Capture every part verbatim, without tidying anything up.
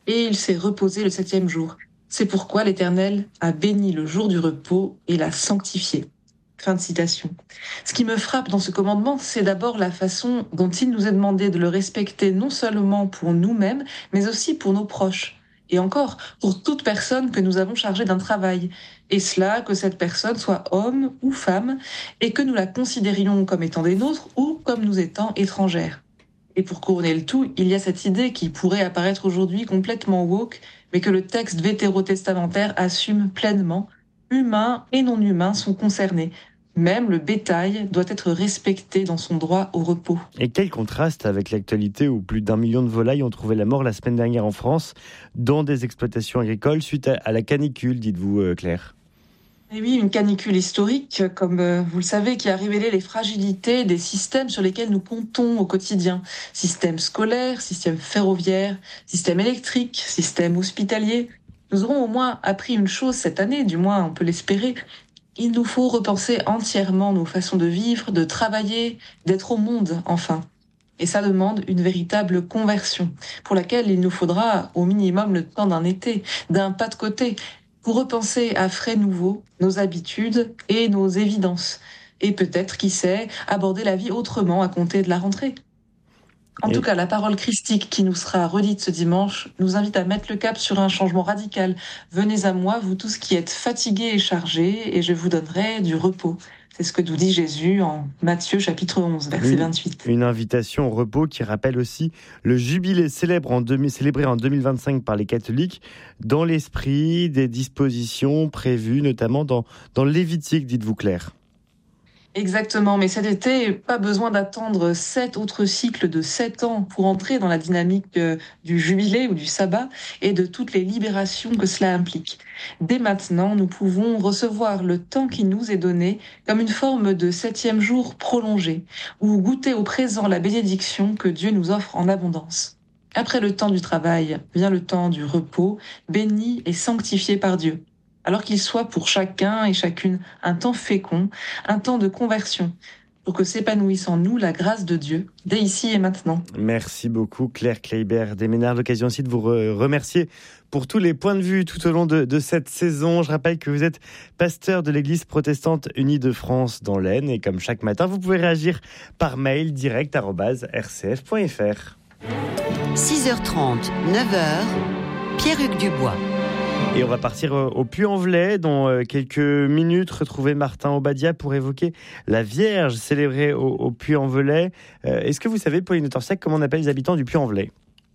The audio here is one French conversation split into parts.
et il s'est reposé le septième jour. C'est pourquoi l'Éternel a béni le jour du repos et l'a sanctifié. » Fin de citation. Ce qui me frappe dans ce commandement, c'est d'abord la façon dont il nous est demandé de le respecter non seulement pour nous-mêmes, mais aussi pour nos proches. Et encore, pour toute personne que nous avons chargée d'un travail. Et cela, que cette personne soit homme ou femme, et que nous la considérions comme étant des nôtres ou comme nous étant étrangères. Et pour couronner le tout, il y a cette idée qui pourrait apparaître aujourd'hui complètement woke, mais que le texte vétérotestamentaire assume pleinement. Humains et non humains sont concernés. Même le bétail doit être respecté dans son droit au repos. Et quel contraste avec l'actualité où plus d'un million de volailles ont trouvé la mort la semaine dernière en France, dans des exploitations agricoles, suite à la canicule, dites-vous Claire ? Et oui, une canicule historique, comme euh, vous le savez, qui a révélé les fragilités des systèmes sur lesquels nous comptons au quotidien. Système scolaire, système ferroviaire, système électrique, système hospitalier. Nous aurons au moins appris une chose cette année, du moins on peut l'espérer. Il nous faut repenser entièrement nos façons de vivre, de travailler, d'être au monde, enfin. Et ça demande une véritable conversion, pour laquelle il nous faudra au minimum le temps d'un été, d'un pas de côté, pour repenser à frais nouveaux nos habitudes et nos évidences. Et peut-être, qui sait, aborder la vie autrement à compter de la rentrée. En et... tout cas, la parole christique qui nous sera redite ce dimanche nous invite à mettre le cap sur un changement radical. Venez à moi, vous tous qui êtes fatigués et chargés, et je vous donnerai du repos. C'est ce que nous dit Jésus en Matthieu chapitre onze, verset une, vingt-huit. Une invitation au repos qui rappelle aussi le jubilé célèbre en deux, célébré en deux mille vingt-cinq par les catholiques, dans l'esprit des dispositions prévues, notamment dans, dans le Lévitique, dites-vous Claire. Exactement, mais cet été, pas besoin d'attendre sept autres cycles de sept ans pour entrer dans la dynamique du jubilé ou du sabbat et de toutes les libérations que cela implique. Dès maintenant, nous pouvons recevoir le temps qui nous est donné comme une forme de septième jour prolongé, ou goûter au présent la bénédiction que Dieu nous offre en abondance. Après le temps du travail, vient le temps du repos, béni et sanctifié par Dieu. Alors qu'il soit pour chacun et chacune un temps fécond, un temps de conversion, pour que s'épanouisse en nous la grâce de Dieu, dès ici et maintenant. Merci beaucoup Claire Kleibert-Desménard. L'occasion aussi de vous remercier pour tous les points de vue tout au long de, de cette saison. Je rappelle que vous êtes pasteur de l'Église protestante unie de France dans l'Aisne, et comme chaque matin, vous pouvez réagir par mail direct arobase r c f point f r. six heures trente, neuf heures, Pierre-Hugues Dubois. Et on va partir au Puy-en-Velay dans quelques minutes, retrouver Martin Obadia pour évoquer la Vierge célébrée au, au Puy-en-Velay. Euh, est-ce que vous savez, Pauline Torsec, comment on appelle les habitants du Puy-en-Velay ?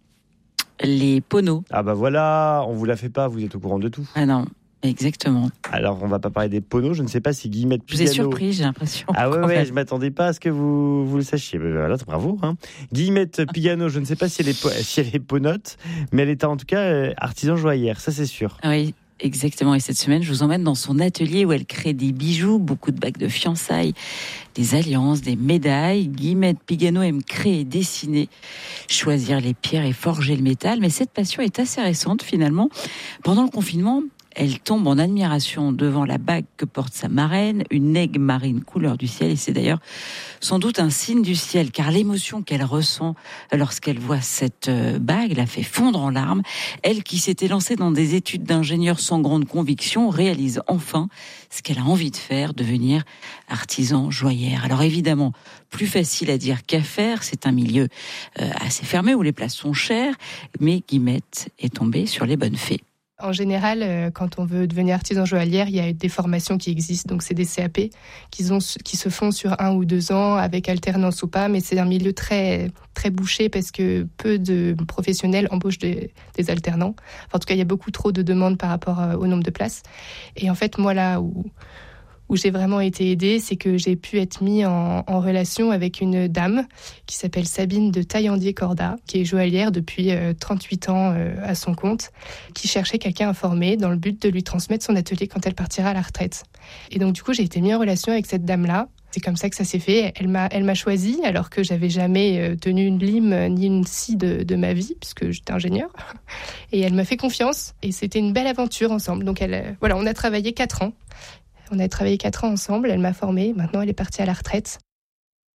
Les poneaux. Ah bah voilà, on vous la fait pas, vous êtes au courant de tout. Ah non, exactement. Alors on va pas parler des poneaux, je ne sais pas si Guillemette Pigano... Je vous ai surpris, j'ai l'impression. Ah ouais, ouais, je m'attendais pas à ce que vous, vous le sachiez. Voilà, bravo. Hein. Guillemette Pigano, je ne sais pas si elle est, si elle est ponote, mais elle est en tout cas euh, artisan joaillère, ça c'est sûr. Oui. Exactement, et cette semaine, je vous emmène dans son atelier où elle crée des bijoux, beaucoup de bagues de fiançailles, des alliances, des médailles. Guillemette Pigano aime créer et dessiner, choisir les pierres et forger le métal, mais cette passion est assez récente finalement. Pendant le confinement, elle tombe en admiration devant la bague que porte sa marraine, une aigue marine couleur du ciel, et c'est d'ailleurs sans doute un signe du ciel, car l'émotion qu'elle ressent lorsqu'elle voit cette bague la fait fondre en larmes. Elle qui s'était lancée dans des études d'ingénieur sans grande conviction réalise enfin ce qu'elle a envie de faire, devenir artisan joaillère. Alors évidemment, plus facile à dire qu'à faire, c'est un milieu euh, assez fermé où les places sont chères, mais Guillemette est tombée sur les bonnes fées. En général, quand on veut devenir artisan joaillière, il y a des formations qui existent. Donc, c'est des C A P qui, ont, qui se font sur un ou deux ans avec alternance ou pas. Mais c'est un milieu très, très bouché parce que peu de professionnels embauchent des, des alternants. Enfin, en tout cas, il y a beaucoup trop de demandes par rapport au nombre de places. Et en fait, moi, là où... où j'ai vraiment été aidée, c'est que j'ai pu être mis en, en relation avec une dame qui s'appelle Sabine de Taillandier-Corda, qui est joaillière depuis euh, trente-huit ans euh, à son compte, qui cherchait quelqu'un à former dans le but de lui transmettre son atelier quand elle partira à la retraite. Et donc du coup, j'ai été mis en relation avec cette dame-là. C'est comme ça que ça s'est fait. Elle m'a, elle m'a choisie alors que j'avais jamais tenu une lime ni une scie de, de ma vie, puisque j'étais ingénieure. Et elle m'a fait confiance et c'était une belle aventure ensemble. Donc elle, voilà, on a travaillé quatre ans. On a travaillé quatre ans ensemble, elle m'a formée, maintenant elle est partie à la retraite.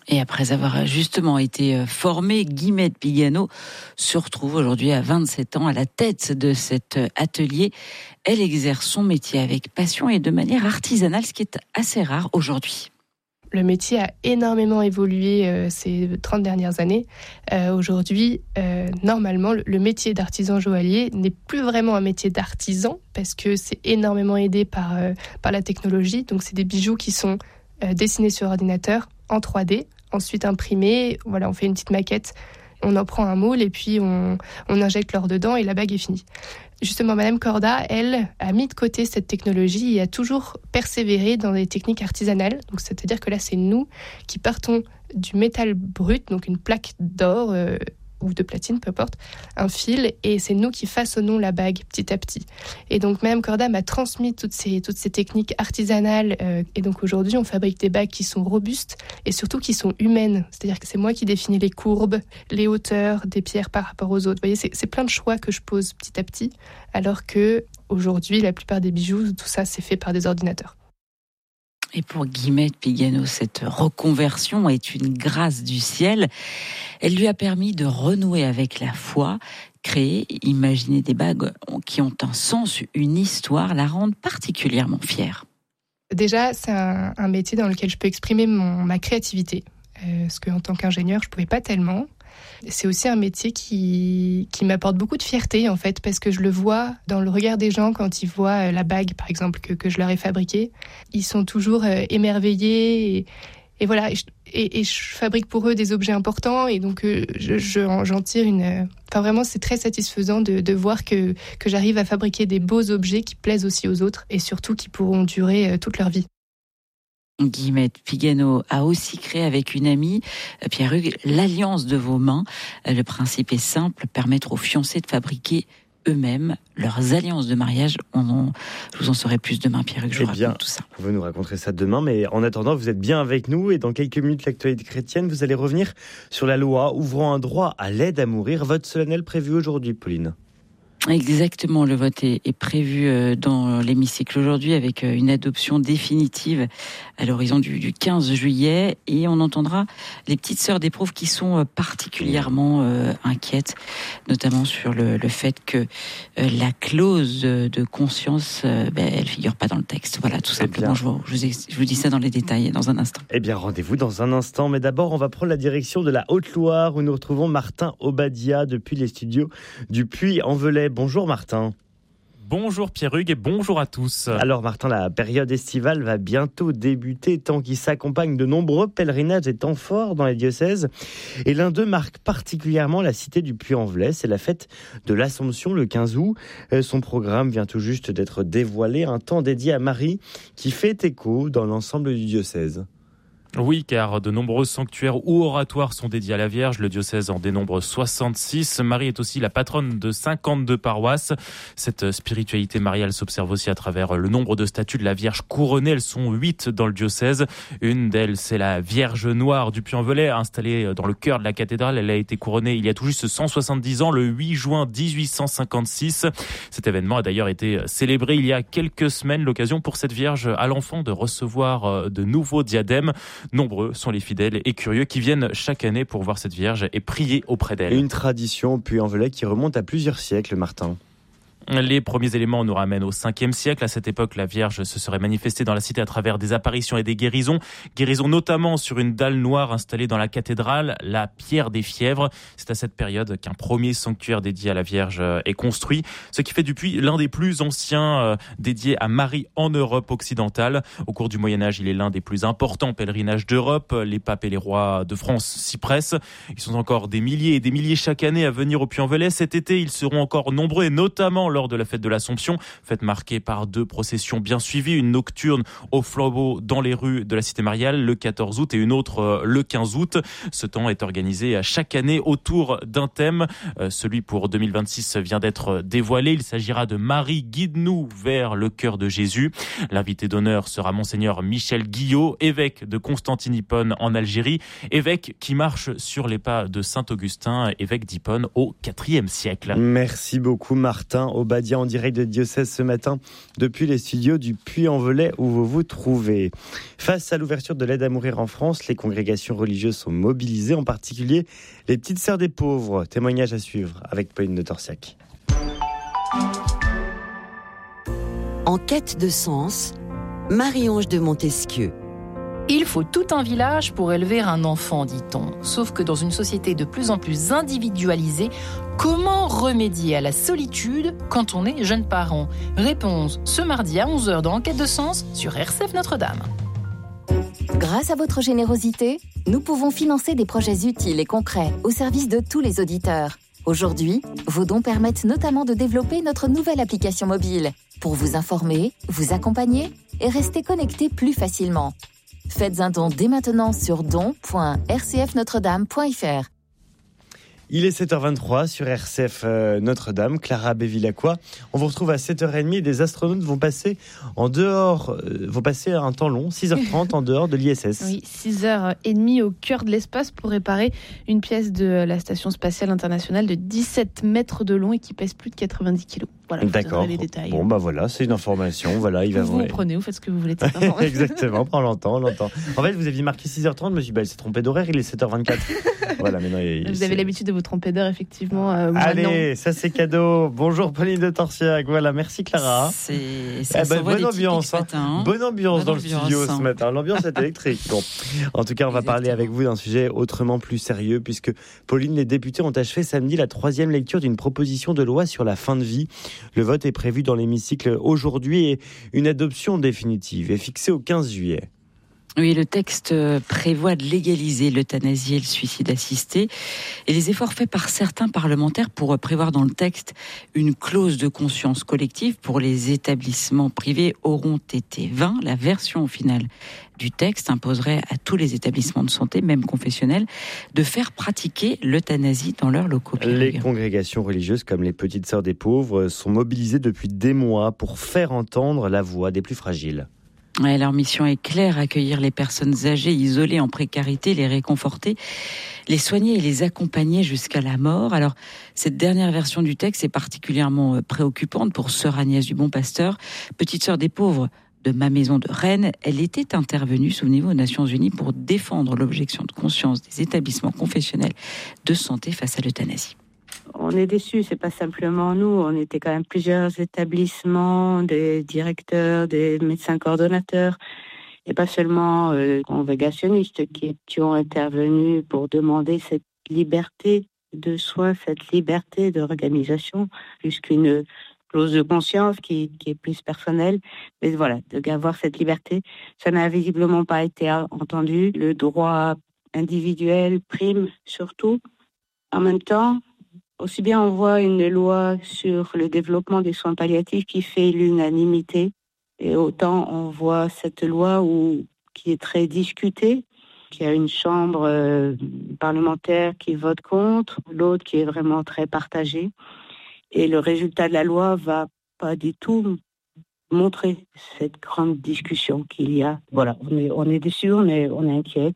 Et après avoir justement été formée, Guillemette Pigano se retrouve aujourd'hui à vingt-sept ans à la tête de cet atelier. Elle exerce son métier avec passion et de manière artisanale, ce qui est assez rare aujourd'hui. Le métier a énormément évolué euh, ces trente dernières années. Euh, aujourd'hui, euh, normalement, le, le métier d'artisan joaillier n'est plus vraiment un métier d'artisan parce que c'est énormément aidé par, euh, par la technologie. Donc, c'est des bijoux qui sont euh, dessinés sur ordinateur en trois D, ensuite imprimés. Voilà, on fait une petite maquette, on en prend un moule et puis on, on injecte l'or dedans et la bague est finie. Justement, Madame Corda, elle, a mis de côté cette technologie et a toujours persévéré dans des techniques artisanales. Donc, c'est-à-dire que là, c'est nous qui partons du métal brut, donc une plaque d'or euh, ou de platine, peu importe, un fil, et c'est nous qui façonnons la bague petit à petit. Et donc, Madame Corda m'a transmis toutes ces, toutes ces techniques artisanales. Euh, et donc, aujourd'hui, on fabrique des bagues qui sont robustes et surtout qui sont humaines. C'est-à-dire que c'est moi qui définis les courbes, les hauteurs des pierres par rapport aux autres. Vous voyez, c'est, c'est plein de choix que je pose petit à petit, alors que aujourd'hui, la plupart des bijoux, tout ça, c'est fait par des ordinateurs. Et pour Guillemette Pigano, cette reconversion est une grâce du ciel. Elle lui a permis de renouer avec la foi, créer, imaginer des bagues qui ont un sens, une histoire, la rendent particulièrement fière. Déjà, c'est un, un métier dans lequel je peux exprimer mon, ma créativité, euh, parce qu'en tant qu'ingénieur, je ne pouvais pas tellement. C'est aussi un métier qui, qui m'apporte beaucoup de fierté, en fait, parce que je le vois dans le regard des gens quand ils voient la bague, par exemple, que, que je leur ai fabriquée. Ils sont toujours euh, émerveillés et, et voilà, et je, et, et je fabrique pour eux des objets importants et donc euh, je, je, j'en tire une... Euh, enfin, vraiment, c'est très satisfaisant de, de voir que, que j'arrive à fabriquer des beaux objets qui plaisent aussi aux autres et surtout qui pourront durer euh, toute leur vie. Guillemette Pigano a aussi créé avec une amie, Pierre-Hugues, l'Alliance de vos mains. Le principe est simple, permettre aux fiancés de fabriquer eux-mêmes leurs alliances de mariage. On en, je vous en saurai plus demain, Pierre-Hugues, je vous eh bien, raconte tout ça. Vous nous raconterez ça demain, mais en attendant, vous êtes bien avec nous et dans quelques minutes, l'actualité chrétienne, vous allez revenir sur la loi ouvrant un droit à l'aide à mourir. Vote solennel prévu aujourd'hui, Pauline. Exactement, le vote est, est prévu dans l'hémicycle aujourd'hui avec une adoption définitive à l'horizon du, du quinze juillet et on entendra les petites sœurs d'épreuve qui sont particulièrement euh, inquiètes, notamment sur le, le fait que euh, la clause de conscience, euh, ben, elle figure pas dans le texte. Voilà, tout simplement. Je vous, je, vous, je vous dis ça dans les détails dans un instant. Eh bien, rendez-vous dans un instant, mais d'abord, on va prendre la direction de la Haute-Loire où nous retrouvons Martin Obadia depuis les studios du Puy-en-Velay. Bonjour Martin. Bonjour Pierre-Hugues et bonjour à tous. Alors Martin, la période estivale va bientôt débuter, temps qui s'accompagne de nombreux pèlerinages et temps forts dans les diocèses. Et l'un d'eux marque particulièrement la cité du Puy-en-Velay, c'est la fête de l'Assomption le quinze août. Son programme vient tout juste d'être dévoilé, un temps dédié à Marie qui fait écho dans l'ensemble du diocèse. Oui, car de nombreux sanctuaires ou oratoires sont dédiés à la Vierge. Le diocèse en dénombre soixante-six. Marie est aussi la patronne de cinquante-deux paroisses. Cette spiritualité mariale s'observe aussi à travers le nombre de statues de la Vierge couronnée. Elles sont huit dans le diocèse. Une d'elles, c'est la Vierge Noire du Puy-en-Velay, installée dans le cœur de la cathédrale. Elle a été couronnée il y a tout juste cent soixante-dix ans, le huit juin dix-huit cent cinquante-six. Cet événement a d'ailleurs été célébré il y a quelques semaines. L'occasion pour cette Vierge à l'enfant de recevoir de nouveaux diadèmes. Nombreux sont les fidèles et curieux qui viennent chaque année pour voir cette Vierge et prier auprès d'elle. Une tradition Puy-en-Velay qui remonte à plusieurs siècles, Martin. Les premiers éléments nous ramènent au cinquième siècle. À cette époque, la Vierge se serait manifestée dans la cité à travers des apparitions et des guérisons. Guérisons notamment sur une dalle noire installée dans la cathédrale, la Pierre des Fièvres. C'est à cette période qu'un premier sanctuaire dédié à la Vierge est construit, ce qui fait du Puy l'un des plus anciens dédiés à Marie en Europe occidentale. Au cours du Moyen-Âge, il est l'un des plus importants pèlerinages d'Europe. Les papes et les rois de France s'y pressent. Ils sont encore des milliers et des milliers chaque année à venir au Puy-en-Velay. Cet été, ils seront encore nombreux et notamment lors de la fête de l'Assomption, fête marquée par deux processions bien suivies, une nocturne au flambeau dans les rues de la cité mariale le quatorze août et une autre le quinze août. Ce temps est organisé chaque année autour d'un thème. Celui pour deux mille vingt-six vient d'être dévoilé. Il s'agira de Marie, guide-nous vers le cœur de Jésus. L'invité d'honneur sera Monseigneur Michel Guillot, évêque de Constantinople en Algérie, évêque qui marche sur les pas de Saint Augustin, évêque d'Hippone au quatrième siècle. Merci beaucoup Martin. Obadia en direct de diocèse ce matin depuis les studios du Puy-en-Velay où vous vous trouvez. Face à l'ouverture de l'aide à mourir en France, les congrégations religieuses sont mobilisées, en particulier les Petites Sœurs des Pauvres. Témoignage à suivre avec Pauline de Torsiac. En quête de sens, Marie-Ange de Montesquieu. Il faut tout un village pour élever un enfant, dit-on. Sauf que dans une société de plus en plus individualisée, comment remédier à la solitude quand on est jeune parent ? Réponse ce mardi à onze heures dans Enquête de sens sur R C F Notre-Dame. Grâce à votre générosité, nous pouvons financer des projets utiles et concrets au service de tous les auditeurs. Aujourd'hui, vos dons permettent notamment de développer notre nouvelle application mobile pour vous informer, vous accompagner et rester connecté plus facilement. Faites un don dès maintenant sur don point r c f notre dame point f r. Il est sept heures vingt-trois sur R C F euh, Notre-Dame, Clara Bévilacqua. On vous retrouve à sept heures trente et des astronautes vont passer en dehors, euh, vont passer un temps long, six heures trente en dehors de l'I S S. Oui, six heures trente au cœur de l'espace pour réparer une pièce de la Station Spatiale Internationale de dix-sept mètres de long et qui pèse plus de quatre-vingt-dix kilos. Voilà, d'accord. Les détails. Bon, bah voilà, c'est une information. Voilà, il va vous, vous prenez, vous faites ce que vous voulez. Exactement, on l'entend, on l'entend. En fait, vous aviez marqué six heures trente, je me suis dit, bah, elle s'est trompée d'horaire, il est sept heures vingt-quatre. Voilà, maintenant, il, vous avez l'habitude de vous tromper d'heure, effectivement. Euh, Allez, ça c'est cadeau. Bonjour Pauline de Torsiac. Voilà, merci Clara. C'est, eh ben, bonne, ambiance, hein. matin, hein. bonne ambiance. Bonne dans ambiance, le studio hein. ce matin. L'ambiance est électrique. Bon. En tout cas, on va Exactement. parler avec vous d'un sujet autrement plus sérieux, puisque Pauline, les députés ont achevé samedi la troisième lecture d'une proposition de loi sur la fin de vie. Le vote est prévu dans l'hémicycle aujourd'hui et une adoption définitive est fixée au quinze juillet. Oui, le texte prévoit de légaliser l'euthanasie et le suicide assisté. Et les efforts faits par certains parlementaires pour prévoir dans le texte une clause de conscience collective pour les établissements privés auront été vains. La version finale du texte imposerait à tous les établissements de santé, même confessionnels, de faire pratiquer l'euthanasie dans leurs locaux. Les congrégations religieuses, comme les Petites Sœurs des Pauvres, sont mobilisées depuis des mois pour faire entendre la voix des plus fragiles. Ouais, leur mission est claire, accueillir les personnes âgées, isolées, en précarité, les réconforter, les soigner et les accompagner jusqu'à la mort. Alors, cette dernière version du texte est particulièrement préoccupante pour sœur Agnès du Bon Pasteur, petite sœur des pauvres de ma maison de Rennes. Elle était intervenue, souvenez-vous, aux Nations Unies pour défendre l'objection de conscience des établissements confessionnels de santé face à l'euthanasie. On est déçus, c'est pas simplement nous, on était quand même plusieurs établissements, des directeurs, des médecins coordonnateurs, et pas seulement euh, congrégationnistes qui, qui ont intervenu pour demander cette liberté de soins, cette liberté d'organisation, plus qu'une clause de conscience qui, qui est plus personnelle. Mais voilà, d'avoir cette liberté, ça n'a visiblement pas été entendu. Le droit individuel prime surtout. En même temps, aussi bien on voit une loi sur le développement des soins palliatifs qui fait l'unanimité, et autant on voit cette loi où, qui est très discutée, qui a une chambre euh, parlementaire qui vote contre, l'autre qui est vraiment très partagée. Et le résultat de la loi va pas du tout montrer cette grande discussion qu'il y a. Voilà, on est, on est déçus, on est, on est inquiets.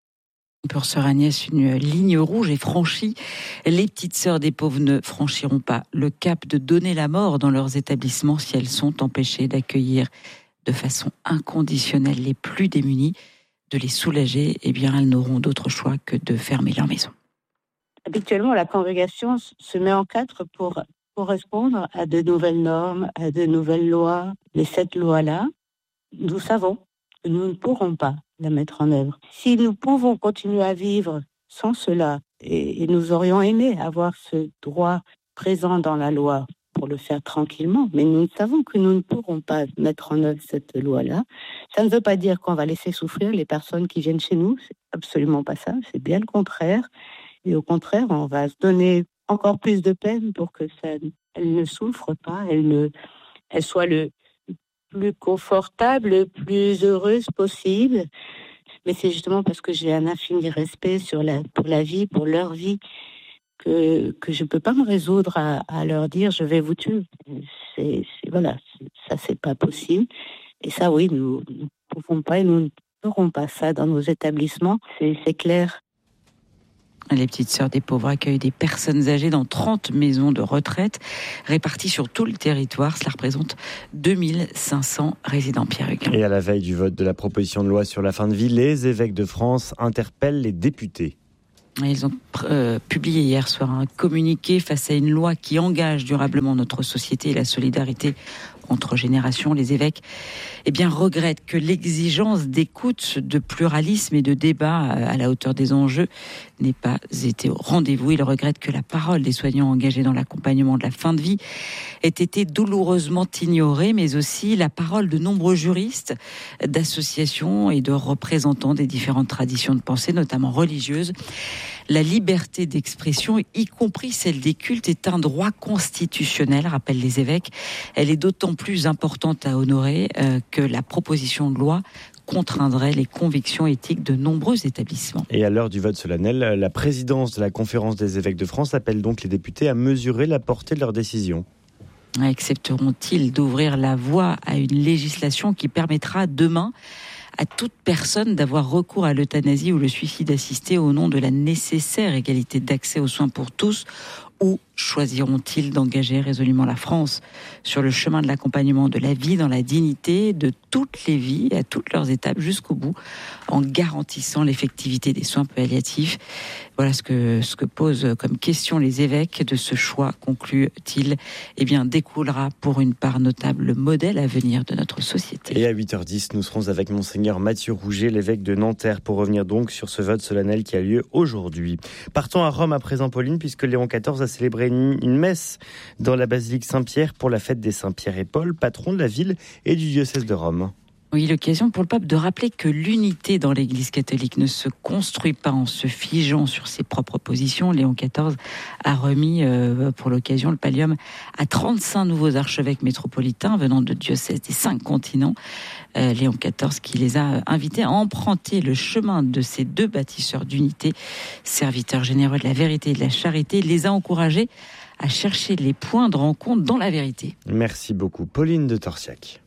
Pour sœur Agnès, une ligne rouge est franchie. Les petites sœurs des pauvres ne franchiront pas le cap de donner la mort dans leurs établissements si elles sont empêchées d'accueillir de façon inconditionnelle les plus démunis, de les soulager. Eh bien, elles n'auront d'autre choix que de fermer leur maison. Habituellement, la congrégation se met en quatre pour correspondre à de nouvelles normes, à de nouvelles lois. Les sept lois-là, nous savons que nous ne pourrons pas la mettre en œuvre. Si nous pouvons continuer à vivre sans cela, et, et nous aurions aimé avoir ce droit présent dans la loi pour le faire tranquillement, mais nous savons que nous ne pourrons pas mettre en œuvre cette loi-là. Ça ne veut pas dire qu'on va laisser souffrir les personnes qui viennent chez nous, c'est absolument pas ça, c'est bien le contraire. Et au contraire, on va se donner encore plus de peine pour que ça, elle ne souffre pas, elle, ne, elle soit le plus confortable, le plus heureuse possible. Mais c'est justement parce que j'ai un infini respect sur la, pour la vie, pour leur vie, que, que je ne peux pas me résoudre à, à leur dire « je vais vous tuer ». C'est, c'est, voilà, c'est, ça, c'est pas possible. Et ça, oui, nous ne pouvons pas et nous ne ferons pas ça dans nos établissements, c'est, c'est clair. Les Petites Sœurs des Pauvres accueillent des personnes âgées dans trente maisons de retraite réparties sur tout le territoire. Cela représente deux mille cinq cents résidents, Pierre-Hugues. Et à la veille du vote de la proposition de loi sur la fin de vie, les évêques de France interpellent les députés. Ils ont euh, publié hier soir un communiqué face à une loi qui engage durablement notre société et la solidarité entre générations. Les évêques eh bien, regrettent que l'exigence d'écoute, de pluralisme et de débat à la hauteur des enjeux n'ait pas été au rendez-vous. Ils regrettent que la parole des soignants engagés dans l'accompagnement de la fin de vie ait été douloureusement ignorée, mais aussi la parole de nombreux juristes, d'associations et de représentants des différentes traditions de pensée, notamment religieuses. La liberté d'expression, y compris celle des cultes, est un droit constitutionnel, rappellent les évêques. Elle est d'autant plus importante à honorer euh, que la proposition de loi contraindrait les convictions éthiques de nombreux établissements. Et à l'heure du vote solennel, la présidence de la Conférence des évêques de France appelle donc les députés à mesurer la portée de leur décision. Accepteront-ils d'ouvrir la voie à une législation qui permettra demain à toute personne d'avoir recours à l'euthanasie ou le suicide assisté au nom de la nécessaire égalité d'accès aux soins pour tous, ou choisiront-ils d'engager résolument la France sur le chemin de l'accompagnement de la vie dans la dignité de toutes les vies, à toutes leurs étapes jusqu'au bout, en garantissant l'effectivité des soins palliatifs? Voilà ce que, ce que posent comme question les évêques. De ce choix, conclut-il, eh bien, découlera pour une part notable le modèle à venir de notre société. Et à huit heures dix, nous serons avec Monseigneur Mathieu Rouget, l'évêque de Nanterre, pour revenir donc sur ce vote solennel qui a lieu aujourd'hui. Partons à Rome à présent, Pauline, puisque Léon quatorze a célébré une, une messe dans la basilique Saint-Pierre pour la fête des Saints-Pierre et Paul, patron de la ville et du diocèse de Rome. Oui, l'occasion pour le pape de rappeler que l'unité dans l'Église catholique ne se construit pas en se figeant sur ses propres positions. Léon quatorze a remis euh, pour l'occasion le pallium à trente-cinq nouveaux archevêques métropolitains venant de diocèses des cinq continents. Euh, Léon quatorze qui les a invités à emprunter le chemin de ces deux bâtisseurs d'unité, serviteurs généreux de la vérité et de la charité, les a encouragés à chercher les points de rencontre dans la vérité. Merci beaucoup, Pauline de Torsiac.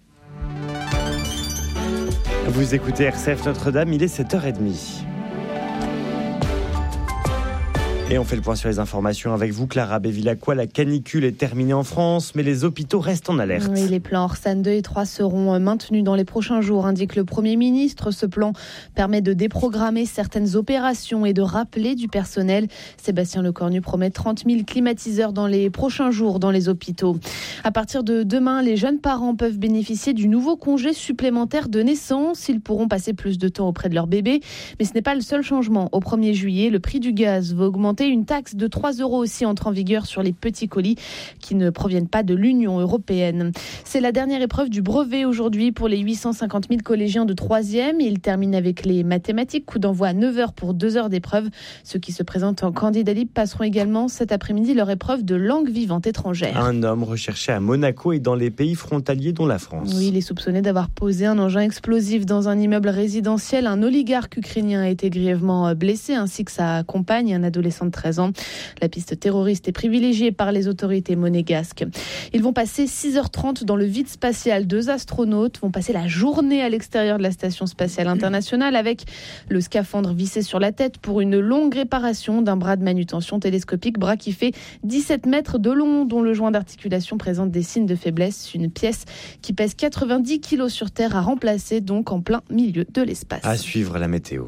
Vous écoutez R C F Notre-Dame, il est sept heures trente. Et on fait le point sur les informations avec vous, Clara Bévilacqua. La canicule est terminée en France, mais les hôpitaux restent en alerte. Oui, les plans Orsan deux et trois seront maintenus dans les prochains jours, indique le Premier ministre. Ce plan permet de déprogrammer certaines opérations et de rappeler du personnel. Sébastien Lecornu promet trente mille climatiseurs dans les prochains jours dans les hôpitaux. À partir de demain, les jeunes parents peuvent bénéficier du nouveau congé supplémentaire de naissance. Ils pourront passer plus de temps auprès de leur bébé. Mais ce n'est pas le seul changement. Au premier juillet, le prix du gaz va augmenter. Une taxe de trois euros aussi entre en vigueur sur les petits colis qui ne proviennent pas de l'Union européenne. C'est la dernière épreuve du brevet aujourd'hui pour les huit cent cinquante mille collégiens de troisième. Ils terminent avec les mathématiques. Coup d'envoi à neuf heures pour deux heures d'épreuve. Ceux qui se présentent en candidat libre passeront également cet après-midi leur épreuve de langue vivante étrangère. Un homme recherché à Monaco et dans les pays frontaliers dont la France. Oui, il est soupçonné d'avoir posé un engin explosif dans un immeuble résidentiel. Un oligarque ukrainien a été grièvement blessé ainsi que sa compagne, un adolescent de treize ans. La piste terroriste est privilégiée par les autorités monégasques. Ils vont passer six heures trente dans le vide spatial. Deux astronautes vont passer la journée à l'extérieur de la Station spatiale internationale avec le scaphandre vissé sur la tête pour une longue réparation d'un bras de manutention télescopique, bras qui fait dix-sept mètres de long, dont le joint d'articulation présente des signes de faiblesse. Une pièce qui pèse quatre-vingt-dix kilos sur Terre à remplacer donc en plein milieu de l'espace. À suivre la météo.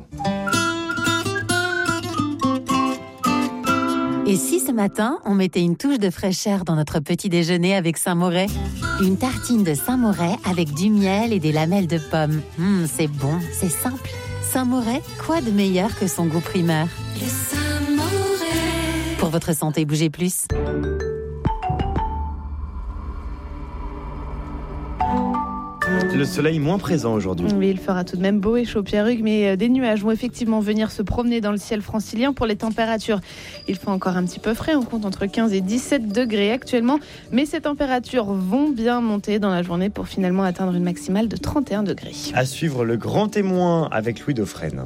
Et si ce matin, on mettait une touche de fraîcheur dans notre petit déjeuner avec Saint-Moret? Une tartine de Saint-Moret avec du miel et des lamelles de pommes. Mmh, c'est bon, c'est simple. Saint-Moret, quoi de meilleur que son goût primeur? Le Saint-Moret. Pour votre santé, bougez plus. Le soleil moins présent aujourd'hui. Oui, il fera tout de même beau et chaud, Pierre-Hugues, mais des nuages vont effectivement venir se promener dans le ciel francilien. Pour les températures, il fait encore un petit peu frais. On compte entre quinze et dix-sept degrés actuellement, mais ces températures vont bien monter dans la journée pour finalement atteindre une maximale de trente et un degrés. À suivre le grand témoin avec Louis Dauphren.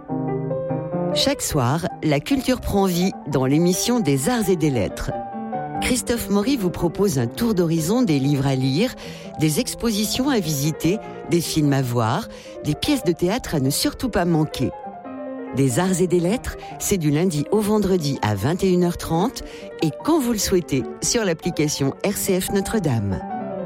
Chaque soir, la culture prend vie dans l'émission des Arts et des Lettres. Christophe Maury vous propose un tour d'horizon des livres à lire, des expositions à visiter, des films à voir, des pièces de théâtre à ne surtout pas manquer. Des arts et des lettres, c'est du lundi au vendredi à vingt et une heures trente et quand vous le souhaitez sur l'application R C F Notre-Dame.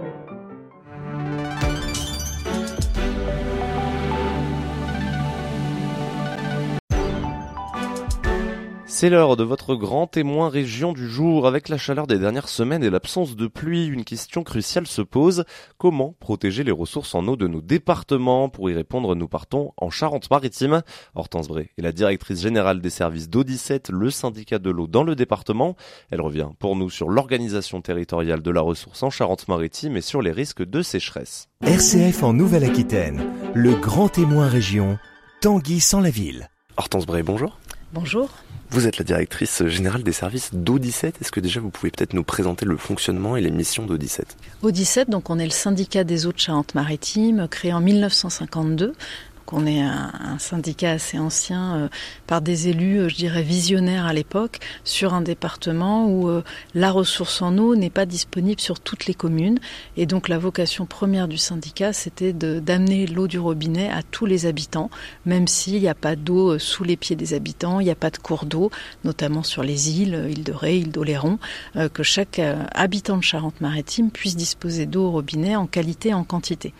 C'est l'heure de votre grand témoin région du jour. Avec la chaleur des dernières semaines et l'absence de pluie, une question cruciale se pose. Comment protéger les ressources en eau de nos départements? Pour y répondre, nous partons en Charente-Maritime. Hortense Bray est la directrice générale des services d'Eau dix-sept, le syndicat de l'eau dans le département. Elle revient pour nous sur l'organisation territoriale de la ressource en Charente-Maritime et sur les risques de sécheresse. R C F en Nouvelle-Aquitaine, le grand témoin région, Tanguy sans la ville. Hortense Bray, bonjour. Bonjour. Vous êtes la directrice générale des services d'Eau dix-sept. Est-ce que déjà vous pouvez peut-être nous présenter le fonctionnement et les missions d'Eau dix-sept? Eau dix-sept, donc on est le syndicat des eaux de Charente-Maritime, créé en mille neuf cent cinquante-deux. On est un, un syndicat assez ancien euh, par des élus, euh, je dirais, visionnaires à l'époque, sur un département où euh, la ressource en eau n'est pas disponible sur toutes les communes. Et donc la vocation première du syndicat, c'était de, d'amener l'eau du robinet à tous les habitants, même s'il n'y a pas d'eau euh, sous les pieds des habitants, il n'y a pas de cours d'eau, notamment sur les îles, euh, île de Ré, île d'Oléron, euh, que chaque euh, habitant de Charente-Maritime puisse disposer d'eau au robinet en qualité et en quantité.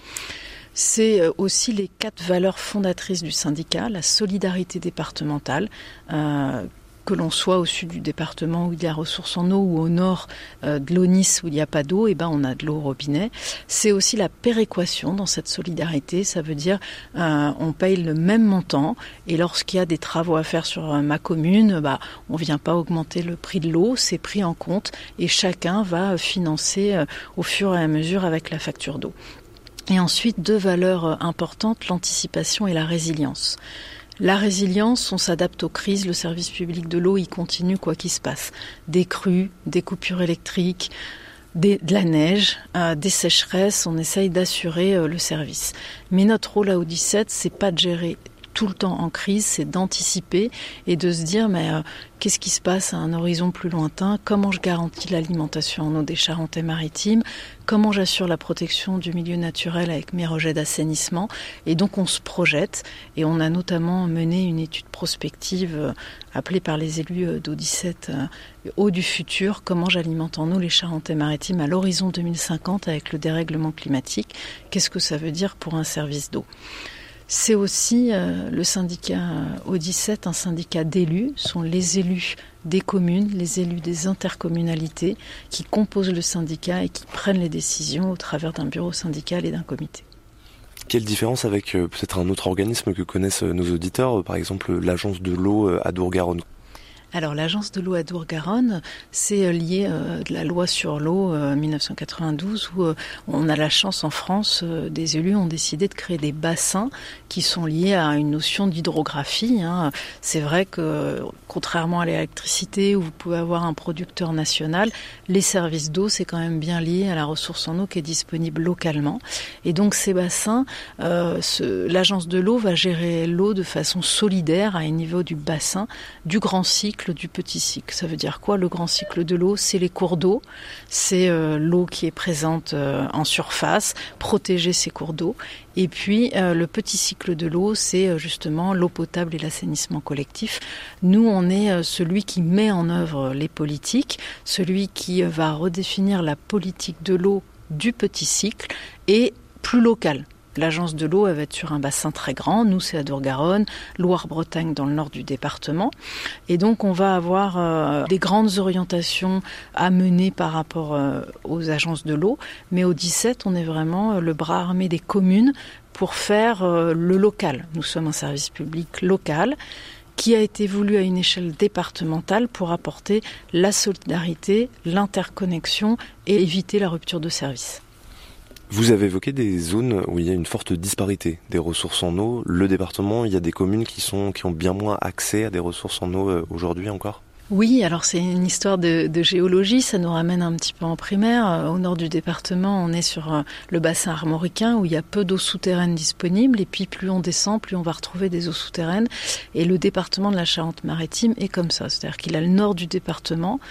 C'est aussi les quatre valeurs fondatrices du syndicat, la solidarité départementale, euh, que l'on soit au sud du département où il y a ressources en eau ou au nord euh, de l'Aunis où il n'y a pas d'eau, et ben on a de l'eau au robinet. C'est aussi la péréquation dans cette solidarité, ça veut dire euh, on paye le même montant et lorsqu'il y a des travaux à faire sur euh, ma commune, bah, on ne vient pas augmenter le prix de l'eau, c'est pris en compte et chacun va financer euh, au fur et à mesure avec la facture d'eau. Et ensuite, deux valeurs importantes, l'anticipation et la résilience. La résilience, on s'adapte aux crises, le service public de l'eau, il continue quoi qu'il se passe. Des crues, des coupures électriques, des, de la neige, euh, des sécheresses, on essaye d'assurer euh, le service. Mais notre rôle à Eau dix-sept, c'est pas de gérer tout le temps en crise, c'est d'anticiper et de se dire mais euh, qu'est-ce qui se passe à un horizon plus lointain, comment je garantis l'alimentation en eau des Charentes-Maritimes, comment j'assure la protection du milieu naturel avec mes rejets d'assainissement. Et donc on se projette et on a notamment mené une étude prospective euh, appelée par les élus euh, d'Eau dix-sept euh, Eau du futur, comment j'alimente en eau les Charentes-Maritimes à l'horizon deux mille cinquante avec le dérèglement climatique, qu'est-ce que ça veut dire pour un service d'eau. C'est aussi euh, le syndicat Eau dix-sept, un syndicat d'élus, sont les élus des communes, les élus des intercommunalités qui composent le syndicat et qui prennent les décisions au travers d'un bureau syndical et d'un comité. Quelle différence avec euh, peut-être un autre organisme que connaissent euh, nos auditeurs, euh, par exemple l'agence de l'eau euh, à Dour-Garonne? Alors l'agence de l'eau à Dour-Garonne, c'est lié euh, de la loi sur l'eau euh, mille neuf cent quatre-vingt-douze où euh, on a la chance en France, euh, des élus ont décidé de créer des bassins qui sont liés à une notion d'hydrographie. Hein. C'est vrai que contrairement à l'électricité où vous pouvez avoir un producteur national, les services d'eau c'est quand même bien lié à la ressource en eau qui est disponible localement. Et donc ces bassins, euh, ce, l'agence de l'eau va gérer l'eau de façon solidaire à un niveau du bassin, du grand cycle, du petit cycle. Ça veut dire quoi? Le grand cycle de l'eau, c'est les cours d'eau, c'est euh, l'eau qui est présente euh, en surface, protéger ces cours d'eau. Et puis euh, le petit cycle de l'eau, c'est euh, justement l'eau potable et l'assainissement collectif. Nous, on est euh, celui qui met en œuvre les politiques, celui qui euh, va redéfinir la politique de l'eau du petit cycle et plus locale. L'agence de l'eau, elle va être sur un bassin très grand. Nous, c'est à Dour-Garonne, Loire-Bretagne dans le nord du département. Et donc, on va avoir euh, des grandes orientations à mener par rapport euh, aux agences de l'eau. Mais au dix-sept, on est vraiment euh, le bras armé des communes pour faire euh, le local. Nous sommes un service public local qui a été voulu à une échelle départementale pour apporter la solidarité, l'interconnexion et éviter la rupture de service. Vous avez évoqué des zones où il y a une forte disparité des ressources en eau. Le département, il y a des communes qui sont qui ont bien moins accès à des ressources en eau aujourd'hui encore? Oui, alors c'est une histoire de, de géologie, ça nous ramène un petit peu en primaire. Au nord du département, on est sur le bassin armoricain où il y a peu d'eau souterraine disponible et puis plus on descend, plus on va retrouver des eaux souterraines. Et le département de la Charente-Maritime est comme ça, c'est-à-dire qu'il a le nord du département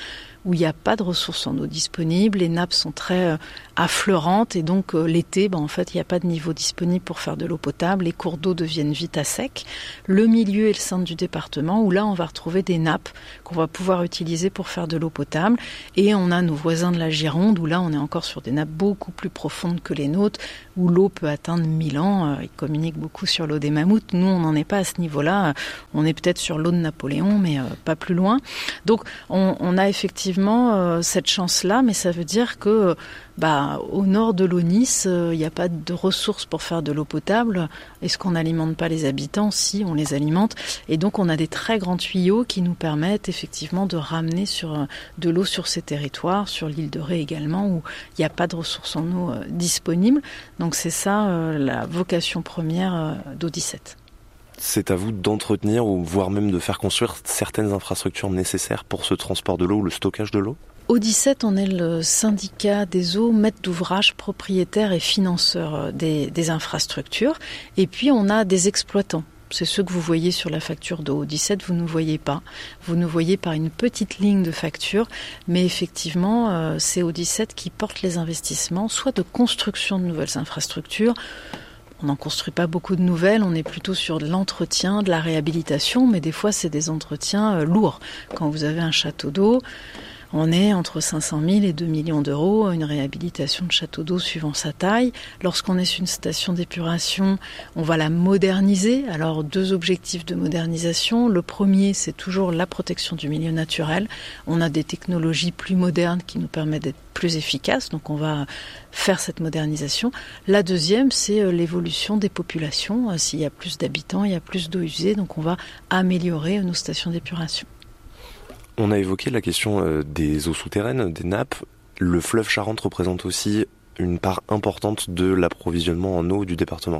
où il n'y a pas de ressources en eau disponibles, les nappes sont très euh, affleurantes et donc euh, l'été, ben, en fait, il n'y a pas de niveau disponible pour faire de l'eau potable, les cours d'eau deviennent vite à sec. Le milieu et le centre du département, où là, on va retrouver des nappes qu'on va pouvoir utiliser pour faire de l'eau potable. Et on a nos voisins de la Gironde, où là, on est encore sur des nappes beaucoup plus profondes que les nôtres, où l'eau peut atteindre mille ans. Ils communiquent beaucoup sur l'eau des mammouths. Nous, on n'en est pas à ce niveau-là. On est peut-être sur l'eau de Napoléon, mais euh, pas plus loin. Donc, on, on a effectivement euh, cette chance-là, mais ça veut dire que bah, au nord de l'Aunis, il euh, n'y a pas de ressources pour faire de l'eau potable. Est-ce qu'on n'alimente pas les habitants? Si, on les alimente. Et donc, on a des très grands tuyaux qui nous permettent effectivement de ramener sur, de l'eau sur ces territoires, sur l'île de Ré également, où il n'y a pas de ressources en eau euh, disponibles. Donc, c'est ça euh, la vocation première euh, d'Eau dix-sept. C'est à vous d'entretenir ou voire même de faire construire certaines infrastructures nécessaires pour ce transport de l'eau ou le stockage de l'eau? Eau dix-sept, on est le syndicat des eaux, maître d'ouvrage, propriétaire et financeur des, des infrastructures. Et puis, on a des exploitants. C'est ceux que vous voyez sur la facture de Eau dix-sept, vous ne voyez pas. Vous nous voyez par une petite ligne de facture, mais effectivement, euh, c'est Eau dix-sept qui porte les investissements, soit de construction de nouvelles infrastructures. On n'en construit pas beaucoup de nouvelles, on est plutôt sur de l'entretien, de la réhabilitation, mais des fois, c'est des entretiens euh, lourds. Quand vous avez un château d'eau, on est entre cinq cent mille et deux millions d'euros, une réhabilitation de château d'eau suivant sa taille. Lorsqu'on est sur une station d'épuration, on va la moderniser. Alors, deux objectifs de modernisation. Le premier, c'est toujours la protection du milieu naturel. On a des technologies plus modernes qui nous permettent d'être plus efficaces, donc on va faire cette modernisation. La deuxième, c'est l'évolution des populations. S'il y a plus d'habitants, il y a plus d'eau usée, donc on va améliorer nos stations d'épuration. On a évoqué la question euh, des eaux souterraines, des nappes. Le fleuve Charente représente aussi une part importante de l'approvisionnement en eau du département.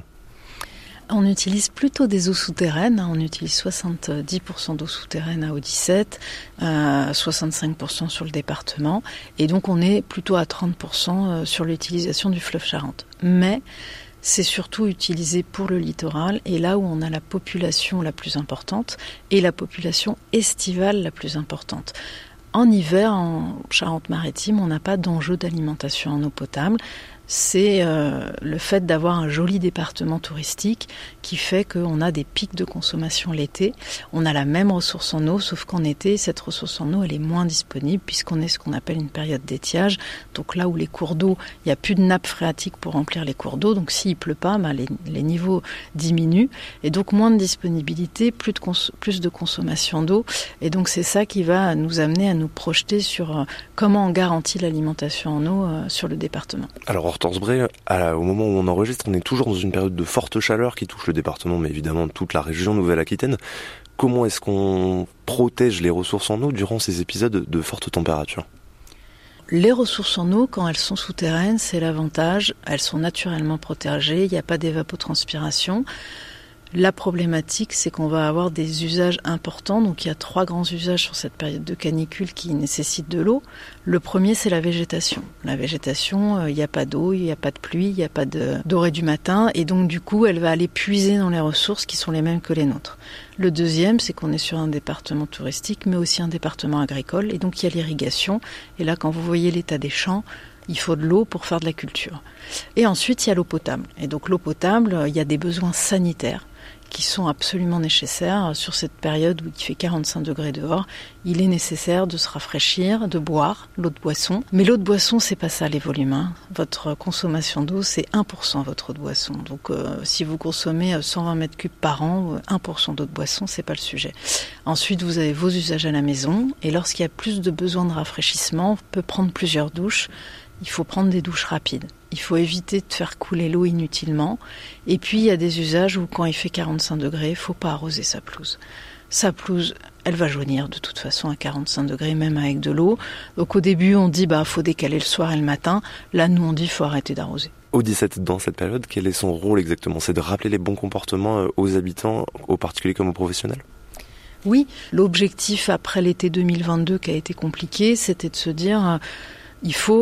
On utilise plutôt des eaux souterraines. On utilise soixante-dix pour cent d'eau souterraine à Eau dix-sept, euh, soixante-cinq pour cent sur le département. Et donc on est plutôt à trente pour cent sur l'utilisation du fleuve Charente. Mais c'est surtout utilisé pour le littoral et là où on a la population la plus importante et la population estivale la plus importante. En hiver, en Charente-Maritime, on n'a pas d'enjeu d'alimentation en eau potable. C'est euh, le fait d'avoir un joli département touristique qui fait qu'on a des pics de consommation l'été. On a la même ressource en eau, sauf qu'en été, cette ressource en eau, elle est moins disponible puisqu'on est ce qu'on appelle une période d'étiage. Donc là où les cours d'eau, il n'y a plus de nappe phréatique pour remplir les cours d'eau. Donc s'il ne pleut pas, bah, les, les niveaux diminuent. Et donc moins de disponibilité, plus de, cons- plus de consommation d'eau. Et donc c'est ça qui va nous amener à nous projeter sur euh, comment on garantit l'alimentation en eau euh, sur le département. Alors Hortense Bray, à, au moment où on enregistre, on est toujours dans une période de forte chaleur qui touche le département, mais évidemment toute la région Nouvelle-Aquitaine. Comment est-ce qu'on protège les ressources en eau durant ces épisodes de forte température ? Les ressources en eau, quand elles sont souterraines, c'est l'avantage. Elles sont naturellement protégées, il n'y a pas d'évapotranspiration. La problématique, c'est qu'on va avoir des usages importants. Donc il y a trois grands usages sur cette période de canicule qui nécessitent de l'eau. Le premier, c'est la végétation. La végétation, il n'y a pas d'eau, il n'y a pas de pluie, il n'y a pas de dorée du matin. Et donc du coup, elle va aller puiser dans les ressources qui sont les mêmes que les nôtres. Le deuxième, c'est qu'on est sur un département touristique, mais aussi un département agricole. Et donc il y a l'irrigation. Et là, quand vous voyez l'état des champs, il faut de l'eau pour faire de la culture. Et ensuite, il y a l'eau potable. Et donc l'eau potable, il y a des besoins sanitaires qui sont absolument nécessaires sur cette période où il fait quarante-cinq degrés dehors. Il est nécessaire de se rafraîchir, de boire l'eau de boisson. Mais l'eau de boisson, c'est pas ça les volumes. Hein. Votre consommation d'eau, c'est un pour cent votre eau de boisson. Donc euh, si vous consommez cent vingt mètres cubes par an, un pour cent d'eau de boisson, c'est pas le sujet. Ensuite, vous avez vos usages à la maison. Et lorsqu'il y a plus de besoin de rafraîchissement, on peut prendre plusieurs douches. Il faut prendre des douches rapides. Il faut éviter de faire couler l'eau inutilement. Et puis, il y a des usages où, quand il fait quarante-cinq degrés, il ne faut pas arroser sa pelouse. Sa pelouse, elle va jaunir de toute façon à quarante-cinq degrés, même avec de l'eau. Donc, au début, on dit bah faut décaler le soir et le matin. Là, nous, on dit faut arrêter d'arroser. Eau dix-sept, dans cette période, quel est son rôle exactement ? C'est de rappeler les bons comportements aux habitants, aux particuliers comme aux professionnels ? Oui, l'objectif après l'été deux mille vingt-deux qui a été compliqué, c'était de se dire euh, il faut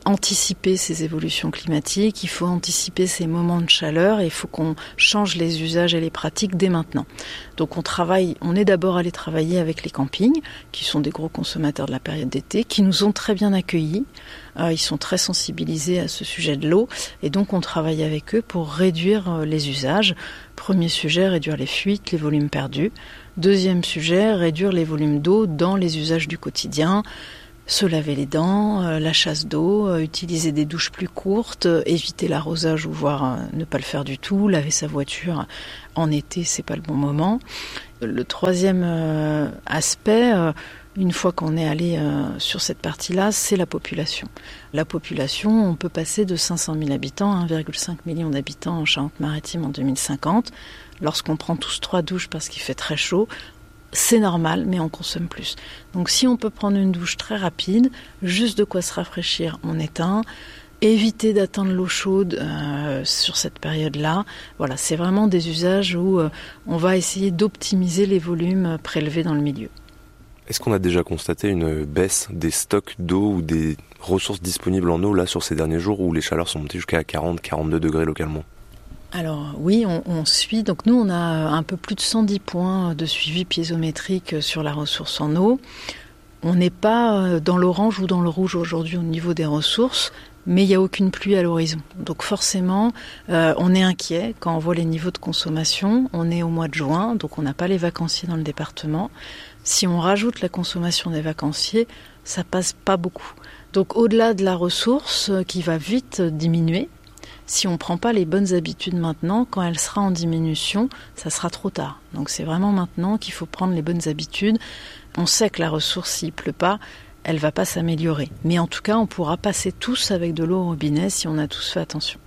anticiper ces évolutions climatiques, il faut anticiper ces moments de chaleur et il faut qu'on change les usages et les pratiques dès maintenant. Donc on travaille, on est d'abord allé travailler avec les campings, qui sont des gros consommateurs de la période d'été, qui nous ont très bien accueillis. Euh, ils sont très sensibilisés à ce sujet de l'eau et donc on travaille avec eux pour réduire euh, les usages. Premier sujet, réduire les fuites, les volumes perdus. Deuxième sujet, réduire les volumes d'eau dans les usages du quotidien. Se laver les dents, euh, la chasse d'eau, euh, utiliser des douches plus courtes, euh, éviter l'arrosage ou voire euh, ne pas le faire du tout, laver sa voiture en été, c'est pas le bon moment. Le troisième euh, aspect, euh, une fois qu'on est allé euh, sur cette partie-là, c'est la population. La population, on peut passer de cinq cent mille habitants à un virgule cinq million d'habitants en Charente-Maritime en deux mille cinquante. Lorsqu'on prend tous trois douches parce qu'il fait très chaud, c'est normal, mais on consomme plus. Donc si on peut prendre une douche très rapide, juste de quoi se rafraîchir, on éteint. Éviter d'atteindre l'eau chaude euh, sur cette période-là. Voilà, c'est vraiment des usages où euh, on va essayer d'optimiser les volumes prélevés dans le milieu. Est-ce qu'on a déjà constaté une baisse des stocks d'eau ou des ressources disponibles en eau là sur ces derniers jours où les chaleurs sont montées jusqu'à quarante à quarante-deux degrés localement ? Alors oui, on, on suit. Donc nous, on a un peu plus de cent dix points de suivi piézométrique sur la ressource en eau. On n'est pas dans l'orange ou dans le rouge aujourd'hui au niveau des ressources, mais il n'y a aucune pluie à l'horizon. Donc forcément, euh, on est inquiet quand on voit les niveaux de consommation. On est au mois de juin, donc on n'a pas les vacanciers dans le département. Si on rajoute la consommation des vacanciers, ça passe pas beaucoup. Donc au-delà de la ressource qui va vite diminuer, si on ne prend pas les bonnes habitudes maintenant, quand elle sera en diminution, ça sera trop tard. Donc c'est vraiment maintenant qu'il faut prendre les bonnes habitudes. On sait que la ressource, s'il ne pleut pas, elle ne va pas s'améliorer. Mais en tout cas, on pourra passer tous avec de l'eau au robinet si on a tous fait attention.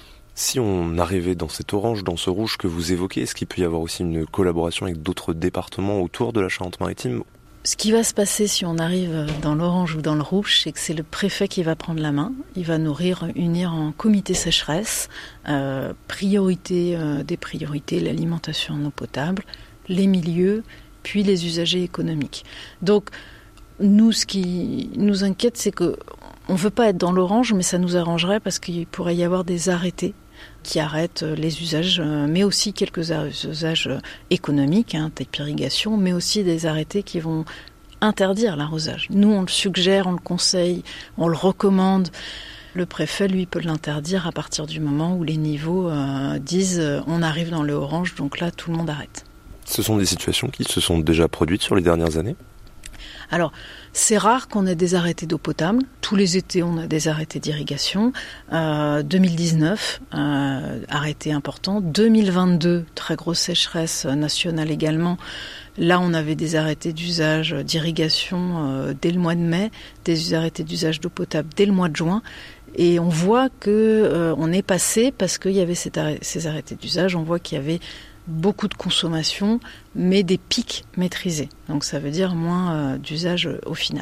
Si on arrivait dans cet orange, dans ce rouge que vous évoquez, est-ce qu'il peut y avoir aussi une collaboration avec d'autres départements autour de la Charente-Maritime ? Ce qui va se passer si on arrive dans l'orange ou dans le rouge, c'est que c'est le préfet qui va prendre la main. Il va nous réunir en comité sécheresse, euh, priorité euh, des priorités, l'alimentation en eau potable, les milieux, puis les usagers économiques. Donc, nous, ce qui nous inquiète, c'est qu'on ne veut pas être dans l'orange, mais ça nous arrangerait parce qu'il pourrait y avoir des arrêtés qui arrêtent les usages, mais aussi quelques usages économiques, hein, type irrigation, mais aussi des arrêtés qui vont interdire l'arrosage. Nous, on le suggère, on le conseille, on le recommande. Le préfet, lui, peut l'interdire à partir du moment où les niveaux euh, disent euh, on arrive dans le orange, donc là, tout le monde arrête. Ce sont des situations qui se sont déjà produites sur les dernières années ? Alors, c'est rare qu'on ait des arrêtés d'eau potable. Tous les étés, on a des arrêtés d'irrigation. Euh, deux mille dix-neuf, euh, arrêté important. deux mille vingt-deux, très grosse sécheresse nationale également. Là, on avait des arrêtés d'usage d'irrigation euh, dès le mois de mai, des arrêtés d'usage d'eau potable dès le mois de juin. Et on voit que euh, on est passé, parce qu'il y avait cet arrêt, ces arrêtés d'usage, on voit qu'il y avait beaucoup de consommation, mais des pics maîtrisés. Donc ça veut dire moins euh, d'usage euh, au final.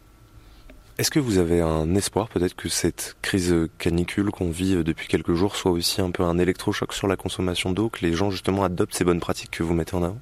Est-ce que vous avez un espoir peut-être que cette crise canicule qu'on vit depuis quelques jours soit aussi un peu un électrochoc sur la consommation d'eau, que les gens justement adoptent ces bonnes pratiques que vous mettez en avant ?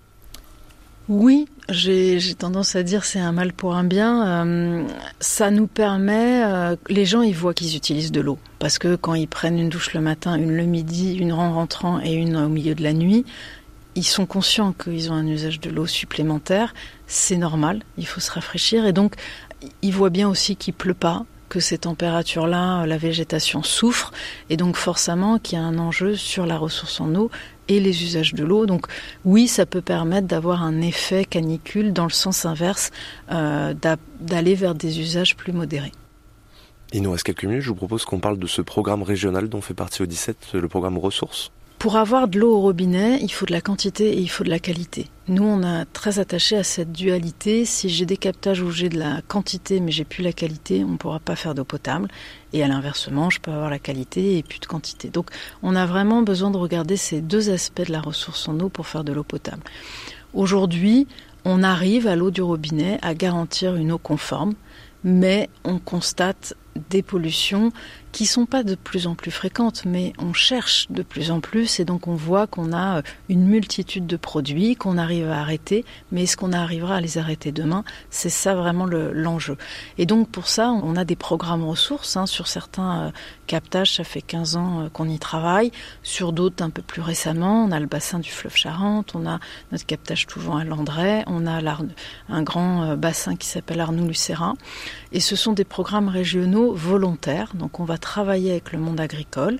Oui, j'ai, j'ai tendance à dire c'est un mal pour un bien. Euh, ça nous permet, euh, les gens ils voient qu'ils utilisent de l'eau, parce que quand ils prennent une douche le matin, une le midi, une en rentrant et une au milieu de la nuit, ils sont conscients qu'ils ont un usage de l'eau supplémentaire. C'est normal, il faut se rafraîchir, et donc ils voient bien aussi qu'il pleut pas, que ces températures-là, la végétation souffre, et donc forcément qu'il y a un enjeu sur la ressource en eau et les usages de l'eau. Donc oui, ça peut permettre d'avoir un effet canicule dans le sens inverse, euh, d'aller vers des usages plus modérés. Il nous reste quelques minutes, je vous propose qu'on parle de ce programme régional dont fait partie Odyssée, le programme Ressources. Pour avoir de l'eau au robinet, il faut de la quantité et il faut de la qualité. Nous, on a très attaché à cette dualité. Si j'ai des captages où j'ai de la quantité mais j'ai plus la qualité, on ne pourra pas faire d'eau potable. Et à l'inversement, je peux avoir la qualité et plus de quantité. Donc, on a vraiment besoin de regarder ces deux aspects de la ressource en eau pour faire de l'eau potable. Aujourd'hui, on arrive à l'eau du robinet à garantir une eau conforme, mais on constate des pollutions qui sont pas de plus en plus fréquentes, mais on cherche de plus en plus et donc on voit qu'on a une multitude de produits qu'on arrive à arrêter, mais est-ce qu'on arrivera à les arrêter demain ? C'est ça vraiment le, l'enjeu. Et donc pour ça, on a des programmes ressources, hein, sur certains euh, captages, ça fait quinze ans euh, qu'on y travaille, sur d'autres un peu plus récemment, on a le bassin du fleuve Charente, on a notre captage Touvent à Landray, on a un grand euh, bassin qui s'appelle Arnoux-Lucérin, et ce sont des programmes régionaux volontaires, donc on va travailler avec le monde agricole.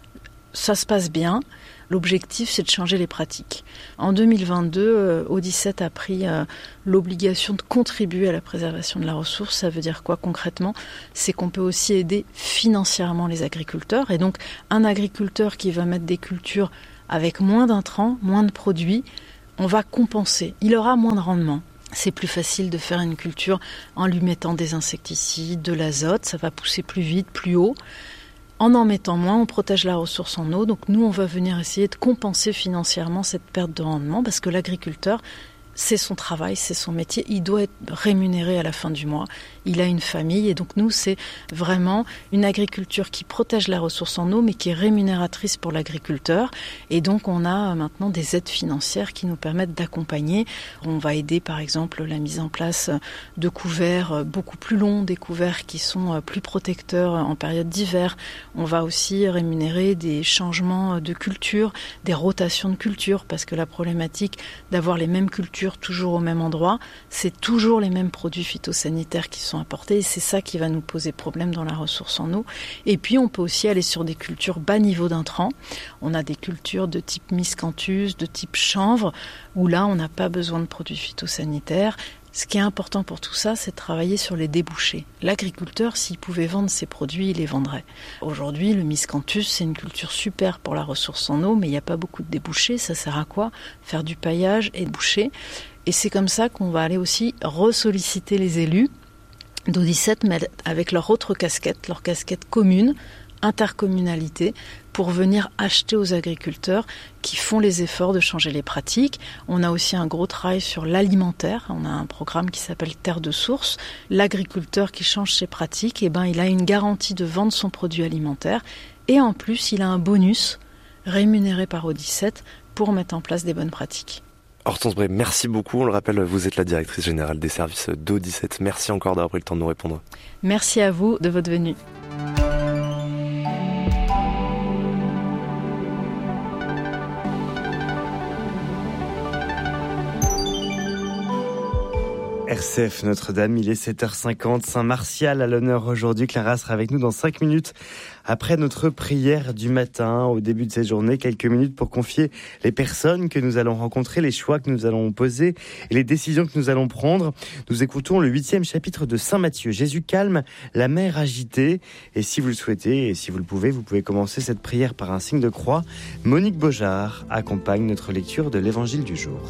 Ça se passe bien. L'objectif, c'est de changer les pratiques. En deux mille vingt-deux, euh, O dix-sept a pris euh, l'obligation de contribuer à la préservation de la ressource. Ça veut dire quoi concrètement ? C'est qu'on peut aussi aider financièrement les agriculteurs. Et donc, un agriculteur qui va mettre des cultures avec moins d'intrants, moins de produits, on va compenser. Il aura moins de rendement. C'est plus facile de faire une culture en lui mettant des insecticides, de l'azote, ça va pousser plus vite, plus haut. En en mettant moins, on protège la ressource en eau. Donc nous, on va venir essayer de compenser financièrement cette perte de rendement parce que l'agriculteur, c'est son travail, c'est son métier. Il doit être rémunéré à la fin du mois. Il a une famille et donc nous, c'est vraiment une agriculture qui protège la ressource en eau mais qui est rémunératrice pour l'agriculteur. Et donc on a maintenant des aides financières qui nous permettent d'accompagner. On va aider par exemple la mise en place de couverts beaucoup plus longs, des couverts qui sont plus protecteurs en période d'hiver. On va aussi rémunérer des changements de culture, des rotations de culture parce que la problématique d'avoir les mêmes cultures toujours au même endroit, c'est toujours les mêmes produits phytosanitaires qui sont apportés et c'est ça qui va nous poser problème dans la ressource en eau. Et puis on peut aussi aller sur des cultures bas niveau d'intrants. On a des cultures de type miscanthus, de type chanvre, où là on n'a pas besoin de produits phytosanitaires. Ce qui est important pour tout ça, c'est de travailler sur les débouchés. L'agriculteur, s'il pouvait vendre ses produits, il les vendrait. Aujourd'hui, le miscanthus, c'est une culture super pour la ressource en eau, mais il n'y a pas beaucoup de débouchés. Ça sert à quoi ? Faire du paillage et boucher. Et c'est comme ça qu'on va aller aussi ressolliciter les élus d'O dix-sept, mais avec leur autre casquette, leur casquette commune, intercommunalité, pour venir acheter aux agriculteurs qui font les efforts de changer les pratiques. On a aussi un gros travail sur l'alimentaire. On a un programme qui s'appelle Terre de Source. L'agriculteur qui change ses pratiques, eh ben, il a une garantie de vendre son produit alimentaire. Et en plus, il a un bonus rémunéré par O dix-sept pour mettre en place des bonnes pratiques. Hortense Bray, merci beaucoup. On le rappelle, vous êtes la directrice générale des services d'O dix-sept. Merci encore d'avoir pris le temps de nous répondre. Merci à vous de votre venue. R C F Notre-Dame, il est sept heures cinquante, Saint-Martial à l'honneur aujourd'hui. Clara sera avec nous dans cinq minutes après notre prière du matin. Au début de cette journée, quelques minutes pour confier les personnes que nous allons rencontrer, les choix que nous allons poser et les décisions que nous allons prendre. Nous écoutons le huitième chapitre de Saint Matthieu. Jésus calme la mer agitée. Et si vous le souhaitez et si vous le pouvez, vous pouvez commencer cette prière par un signe de croix. Monique Beaujard accompagne notre lecture de l'Évangile du jour.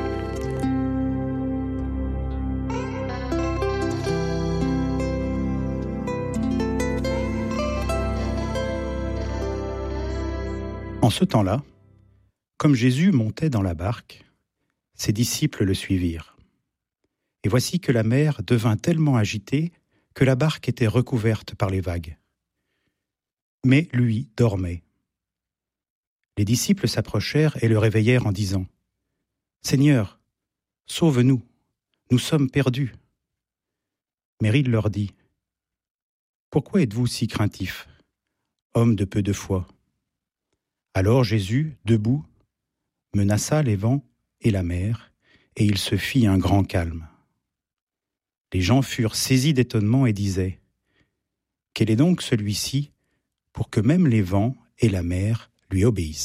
En ce temps-là, comme Jésus montait dans la barque, ses disciples le suivirent. Et voici que la mer devint tellement agitée que la barque était recouverte par les vagues. Mais lui dormait. Les disciples s'approchèrent et le réveillèrent en disant « Seigneur, sauve-nous, nous sommes perdus. » Mais il leur dit « Pourquoi êtes-vous si craintifs, hommes de peu de foi ?» Alors Jésus, debout, menaça les vents et la mer, et il se fit un grand calme. Les gens furent saisis d'étonnement et disaient « Quel est donc celui-ci pour que même les vents et la mer lui obéissent ?»